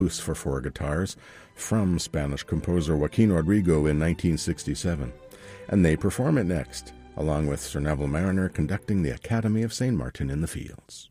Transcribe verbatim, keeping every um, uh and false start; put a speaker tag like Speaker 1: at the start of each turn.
Speaker 1: for four guitars from Spanish composer Joaquin Rodrigo in nineteen sixty-seven, and they perform it next, along with Sir Neville Mariner conducting the Academy of Saint Martin in the Fields.